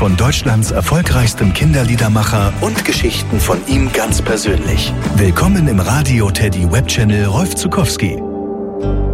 von Deutschlands erfolgreichstem Kinderliedermacher und Geschichten von ihm ganz persönlich. Willkommen im Radio Teddy Webchannel Rolf Zuckowski.